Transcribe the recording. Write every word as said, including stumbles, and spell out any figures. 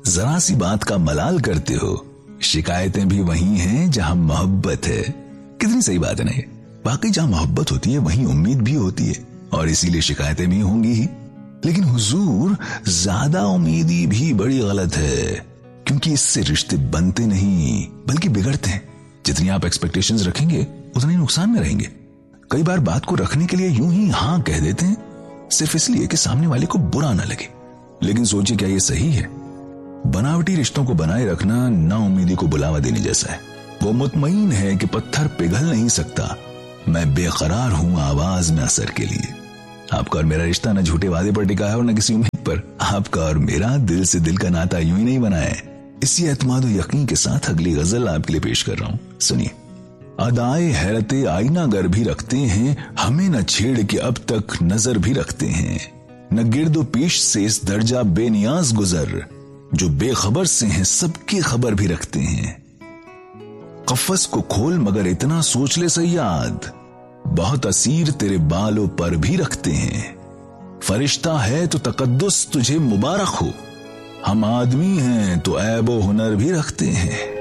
जरा सी बात का मलाल करते हो, शिकायतें भी वही हैं जहां मोहब्बत है। कितनी सही बात है ना ये। बाकी जहां मोहब्बत होती है वहीं उम्मीद भी होती है, और इसीलिए शिकायतें भी होंगी ही। लेकिन हुजूर, ज्यादा उम्मीदी भी बड़ी गलत है, क्योंकि इससे रिश्ते बनते नहीं बल्कि बिगड़ते हैं। जितनी आप एक्सपेक्टेशंस रखेंगे उतने नुकसान में रहेंगे। कई बार बात को रखने के लिए यूं ही हाँ कह देते हैं, सिर्फ इसलिए कि सामने वाले को बुरा ना लगे। लेकिन सोचिए, क्या ये सही है? बनावटी रिश्तों को बनाए रखना ना उम्मीदी को बुलावा देने जैसा है। वो मुतमईन है कि पत्थर पिघल नहीं सकता, मैं बेकरार हूं आवाज में असर के लिए। आपका और मेरा रिश्ता न झूठे वादे पर टिका है और न किसी उम्मीद पर। आपका और मेरा दिल से दिल का नाता यूं ही नहीं बना है। इसी एतमाद और यकीन के साथ अगली गजल आपके लिए पेश कर रहा हूं, सुनिए। अदाए हैरते आईना गर भी रखते हैं, हमें न छेड़ के अब तक नजर भी रखते हैं। न गिर्दो पेश से इस दर्जा बेनियाज गुजर, जो बेखबर से हैं सबकी खबर भी रखते हैं। कफस को खोल मगर इतना सोच ले सयाद, बहुत असीर तेरे बालों पर भी रखते हैं। फरिश्ता है तो तकद्दुस तुझे मुबारक हो, हम आदमी हैं तो ऐब व हुनर भी रखते हैं।